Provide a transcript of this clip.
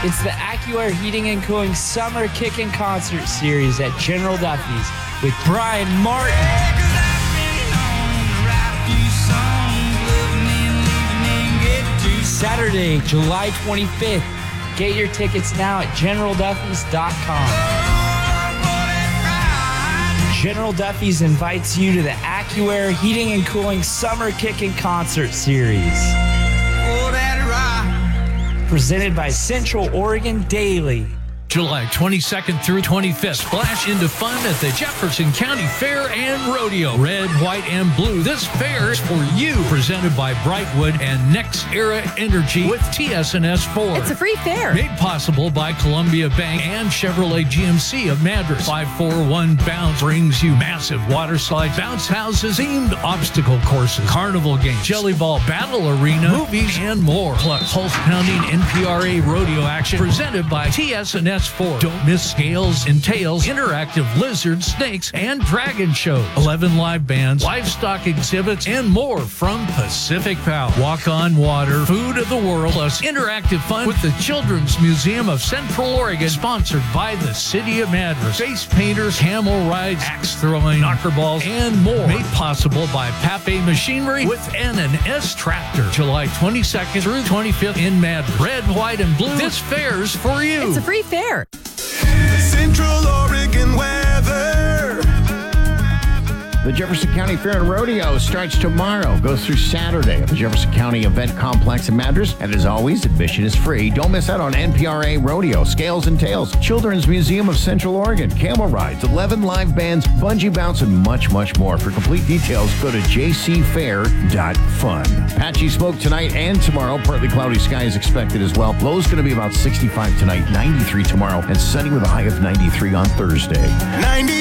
It's the AccuAir Heating and Cooling Summer Kickin' Concert Series at General Duffy's with Brian Martin. Saturday, July 25th. Get your tickets now at GeneralDuffys.com. General Duffy's invites you to the AccuAir Heating and Cooling Summer Kickin' Concert Series. Presented by Central Oregon Daily. July 22nd through 25th. Splash into fun at the Jefferson County Fair and Rodeo. Red, white, and blue. This fair is for you. Presented by Brightwood and Next Era Energy with TS&S Ford. It's a free fair. Made possible by Columbia Bank and Chevrolet GMC of Madras. 541 Bounce brings you massive water slides, bounce houses, themed obstacle courses, carnival games, jelly ball battle arena, movies, and more. Plus, pulse-pounding NPRA rodeo action presented by TS&S Ford. Don't miss Scales and Tails, interactive lizard, snakes, and dragon shows. 11 live bands, livestock exhibits, and more from Pacific Power. Walk on water, food of the world, plus interactive fun with the Children's Museum of Central Oregon, sponsored by the City of Madras. Face painters, camel rides, axe throwing, knocker balls, and more. Made possible by Pape Machinery with N&S Tractor. July 22nd through 25th in Madras. Red, white, and blue. This fair's for you. It's a free fair. Central Oregon weather. The Jefferson County Fair and Rodeo starts tomorrow. Goes through Saturday at the Jefferson County Event Complex in Madras. And as always, admission is free. Don't miss out on NPRA Rodeo, Scales and Tails, Children's Museum of Central Oregon, camel rides, 11 live bands, bungee bounce, and much, much more. For complete details, go to jcfair.fun. Patchy smoke tonight and tomorrow. Partly cloudy skies expected as well. Low's going to be about 65 tonight, 93 tomorrow, and sunny with a high of 93 on Thursday. 90